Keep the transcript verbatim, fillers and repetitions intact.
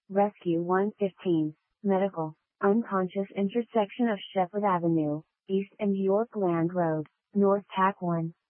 Rescue one fifteen, Medical, unconscious intersection of Shepherd Avenue, East and York Land Road, North Tack one.